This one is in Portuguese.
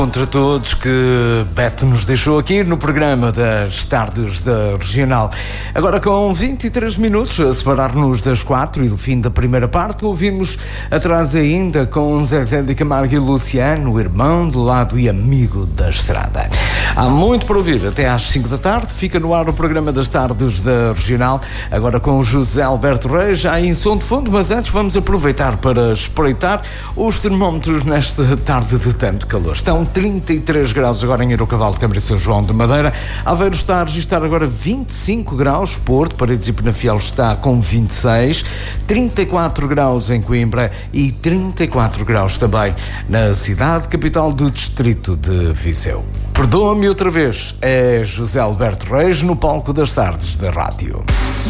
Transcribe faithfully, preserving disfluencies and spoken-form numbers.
Contra todos que Beto nos deixou aqui no programa das tardes da Regional. Agora com vinte e três minutos a separar-nos das quatro e do fim da primeira parte, ouvimos atrás ainda com Zezé de Camargo e Luciano, irmão do lado e amigo da estrada. Há muito para ouvir até às cinco da tarde, fica no ar o programa das tardes da Regional, agora com o José Alberto Reis, já em som de fundo, mas antes vamos aproveitar para espreitar os termómetros nesta tarde de tanto calor. Estão trinta e três graus agora em Aerocavalo de Câmara e São João de Madeira. Aveiro está a registrar agora vinte e cinco graus. Porto, Paredes e Penafiel está com vinte e seis. trinta e quatro graus em Coimbra e trinta e quatro graus também na cidade capital do distrito de Viseu. Perdoa-me outra vez, é José Alberto Reis no palco das tardes da rádio.